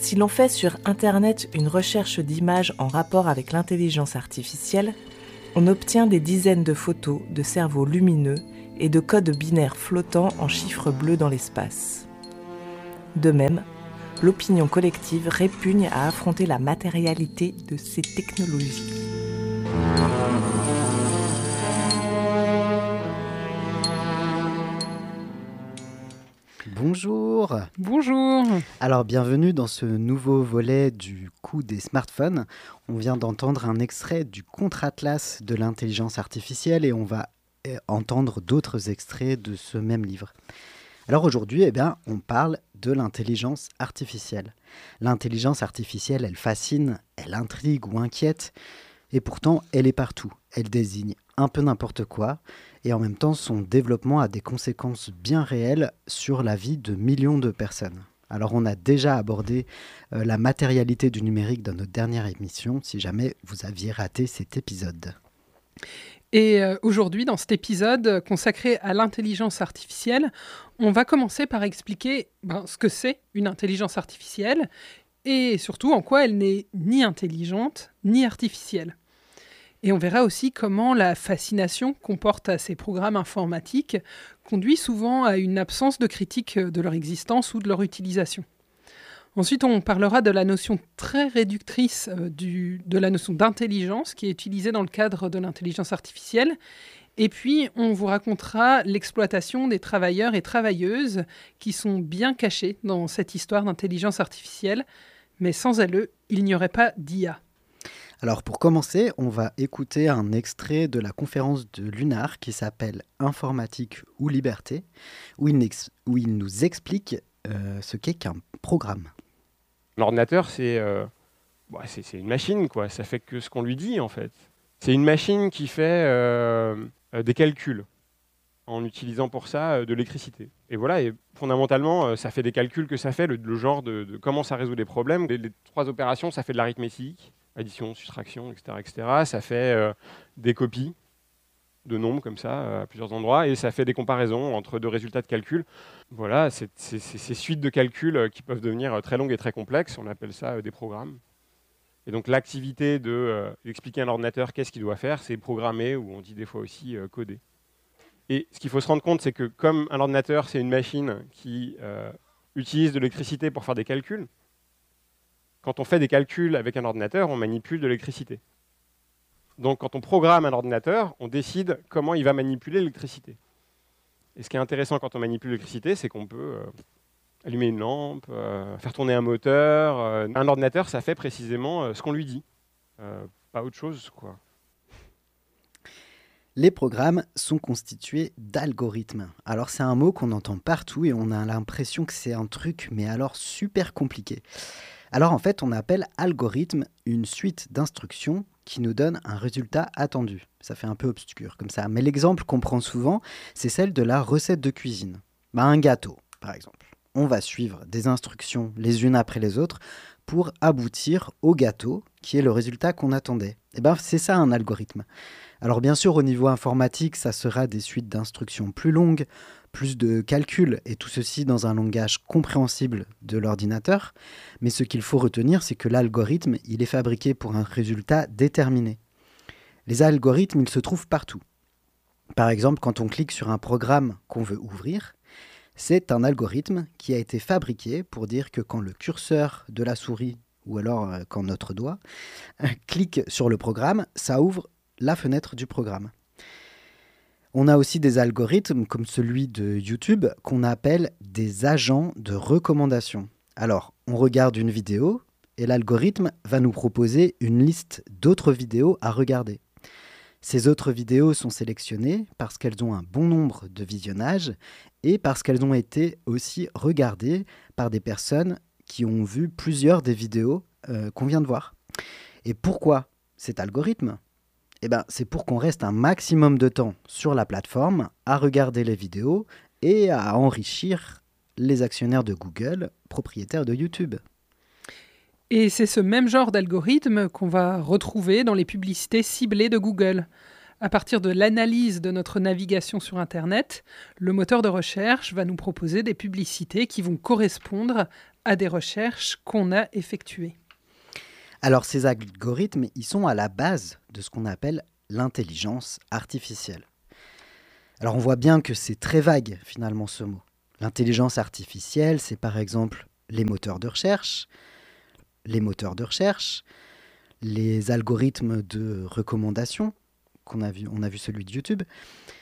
Si l'on fait sur Internet une recherche d'images en rapport avec l'intelligence artificielle, on obtient des dizaines de photos de cerveaux lumineux et de codes binaires flottants en chiffres bleus dans l'espace. De même, l'opinion collective répugne à affronter la matérialité de ces technologies. Bonjour. Bonjour. Alors bienvenue dans ce nouveau volet du coup des smartphones. On vient d'entendre un extrait du contre-atlas de l'intelligence artificielle et on va entendre d'autres extraits de ce même livre. Alors aujourd'hui, on parle de l'intelligence artificielle. L'intelligence artificielle, elle fascine, elle intrigue ou inquiète et pourtant elle est partout. Elle désigne un peu n'importe quoi. Et en même temps, son développement a des conséquences bien réelles sur la vie de millions de personnes. Alors on a déjà abordé la matérialité du numérique dans notre dernière émission, si jamais vous aviez raté cet épisode. Et aujourd'hui, dans cet épisode consacré à l'intelligence artificielle, on va commencer par expliquer ce que c'est une intelligence artificielle et surtout en quoi elle n'est ni intelligente ni artificielle. Et on verra aussi comment la fascination qu'on porte à ces programmes informatiques conduit souvent à une absence de critique de leur existence ou de leur utilisation. Ensuite, on parlera de la notion très réductrice de la notion d'intelligence qui est utilisée dans le cadre de l'intelligence artificielle. Et puis, on vous racontera l'exploitation des travailleurs et travailleuses qui sont bien cachés dans cette histoire d'intelligence artificielle. Mais sans eux, il n'y aurait pas d'IA. Alors pour commencer, on va écouter un extrait de la conférence de Lunar qui s'appelle « Informatique ou liberté » où il nous explique ce qu'est qu'un programme. L'ordinateur, c'est une machine, quoi. Ça fait que ce qu'on lui dit, en fait. C'est une machine qui fait des calculs en utilisant pour ça de l'électricité. Et voilà, et fondamentalement, ça fait des calculs que ça fait, le genre de comment ça résout des problèmes. Les trois opérations, ça fait de l'arithmétique. Addition, soustraction, etc. Ça fait des copies de nombres comme ça à plusieurs endroits et ça fait des comparaisons entre deux résultats de calcul. Voilà, c'est ces suites de calculs qui peuvent devenir très longues et très complexes. On appelle ça des programmes. Et donc l'activité d'expliquer à un ordinateur qu'est-ce qu'il doit faire, c'est programmer ou on dit des fois aussi coder. Et ce qu'il faut se rendre compte, c'est que comme un ordinateur, c'est une machine qui utilise de l'électricité pour faire des calculs, quand on fait des calculs avec un ordinateur, on manipule de l'électricité. Donc quand on programme un ordinateur, on décide comment il va manipuler l'électricité. Et ce qui est intéressant quand on manipule l'électricité, c'est qu'on peut allumer une lampe, faire tourner un moteur. Un ordinateur, ça fait précisément ce qu'on lui dit, pas autre chose, quoi. Les programmes sont constitués d'algorithmes. Alors c'est un mot qu'on entend partout et on a l'impression que c'est un truc, mais alors super compliqué. Alors en fait, on appelle algorithme une suite d'instructions qui nous donne un résultat attendu. Ça fait un peu obscur comme ça, mais l'exemple qu'on prend souvent, c'est celle de la recette de cuisine. Un gâteau, par exemple. On va suivre des instructions les unes après les autres pour aboutir au gâteau qui est le résultat qu'on attendait. C'est ça un algorithme. Alors bien sûr, au niveau informatique, ça sera des suites d'instructions plus longues, plus de calculs, et tout ceci dans un langage compréhensible de l'ordinateur. Mais ce qu'il faut retenir, c'est que l'algorithme, il est fabriqué pour un résultat déterminé. Les algorithmes, ils se trouvent partout. Par exemple, quand on clique sur un programme qu'on veut ouvrir, c'est un algorithme qui a été fabriqué pour dire que quand le curseur de la souris, ou alors quand notre doigt, clique sur le programme, ça ouvre la fenêtre du programme. On a aussi des algorithmes comme celui de YouTube qu'on appelle des agents de recommandation. Alors, on regarde une vidéo et l'algorithme va nous proposer une liste d'autres vidéos à regarder. Ces autres vidéos sont sélectionnées parce qu'elles ont un bon nombre de visionnages et parce qu'elles ont été aussi regardées par des personnes qui ont vu plusieurs des vidéos qu'on vient de voir. Et pourquoi cet algorithme ? C'est pour qu'on reste un maximum de temps sur la plateforme à regarder les vidéos et à enrichir les actionnaires de Google, propriétaires de YouTube. Et c'est ce même genre d'algorithme qu'on va retrouver dans les publicités ciblées de Google. À partir de l'analyse de notre navigation sur Internet, le moteur de recherche va nous proposer des publicités qui vont correspondre à des recherches qu'on a effectuées. Alors ces algorithmes, ils sont à la base de ce qu'on appelle l'intelligence artificielle. Alors on voit bien que c'est très vague finalement ce mot. L'intelligence artificielle, c'est par exemple les moteurs de recherche, les algorithmes de recommandation, on a vu celui de YouTube,